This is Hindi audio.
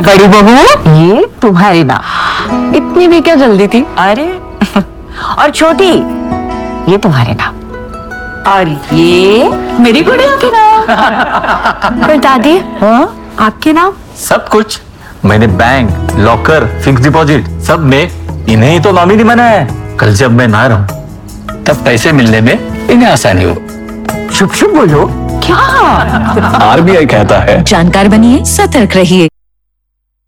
बड़ी बहू, ये तुम्हारे नाम। इतनी भी क्या जल्दी थी? अरे और छोटी, ये तुम्हारे नाम। और ये मेरी गुड़िया के नाम। फिर दादी, हाँ आपके नाम? सब कुछ मैंने बैंक, लॉकर, फिक्स डिपॉजिट सब में इन्हें ही तो नॉमिनी बनाया है। कल जब मैं ना रहूं तब पैसे मिलने में इन्हें आसानी हो। शुभ शुभ बोलो। क्या? आरबीआई कहता है जानकार बनिए, सतर्क रहिए।